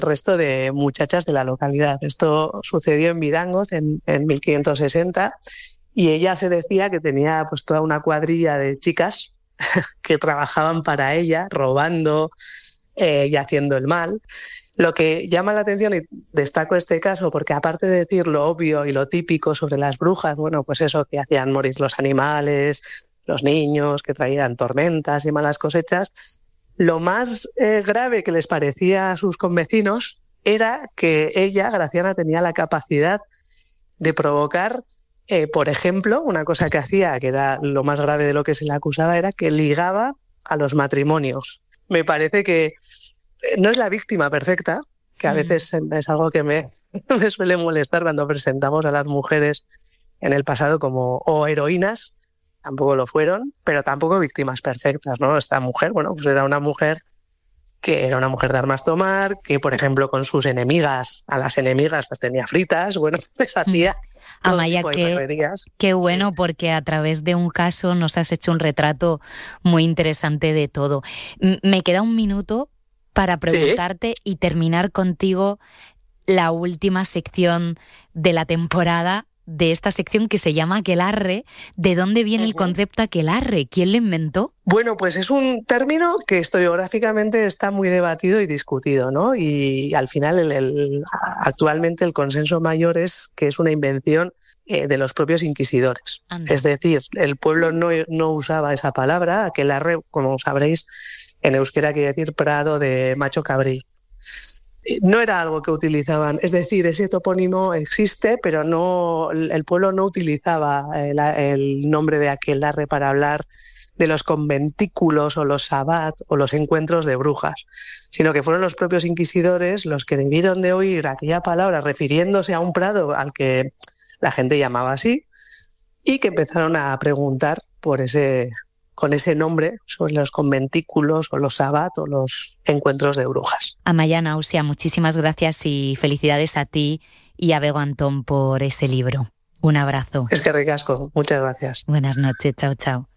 resto de muchachas de la localidad. Esto sucedió en Vidangoz en 1560 y ella se decía que tenía pues toda una cuadrilla de chicas que trabajaban para ella, robando y haciendo el mal. Lo que llama la atención, y destaco este caso porque aparte de decir lo obvio y lo típico sobre las brujas, bueno, pues eso, que hacían morir los animales, los niños, que traían tormentas y malas cosechas, lo más grave que les parecía a sus convecinos era que ella, Graciana, tenía la capacidad de provocar, por ejemplo, una cosa que hacía, que era lo más grave de lo que se le acusaba, era que ligaba a los matrimonios. Me parece que no es la víctima perfecta, que a veces es algo que me suele molestar cuando presentamos a las mujeres en el pasado como o heroínas, tampoco lo fueron, pero tampoco víctimas perfectas, ¿no? Esta mujer, bueno, pues era una mujer que era una mujer de armas tomar, que por ejemplo con sus enemigas, a las enemigas las tenía fritas, bueno, pues hacía todo Amaya, tipo de perrerías. qué bueno, porque a través de un caso nos has hecho un retrato muy interesante de todo. Me queda un minuto para preguntarte y terminar contigo la última sección de la temporada, de esta sección que se llama aquelarre. ¿De dónde viene el concepto aquelarre? ¿Quién lo inventó? Bueno, pues es un término que historiográficamente está muy debatido y discutido, ¿no? Y al final actualmente el consenso mayor es que es una invención de los propios inquisidores. Anda. Es decir, el pueblo no usaba esa palabra. Aquelarre, como sabréis, en euskera quiere decir prado de macho cabrío. No era algo que utilizaban, es decir, ese topónimo existe, pero el pueblo no utilizaba el nombre de aquelarre para hablar de los conventículos o los sabbat o los encuentros de brujas, sino que fueron los propios inquisidores los que debieron de oír aquella palabra refiriéndose a un prado al que la gente llamaba así y que empezaron a preguntar con ese nombre sobre los conventículos o los sabbat o los encuentros de brujas. Amaya Náusia, muchísimas gracias y felicidades a ti y a Bego Antón por ese libro. Un abrazo. Es que ricasco, muchas gracias. Buenas noches, chao, chao.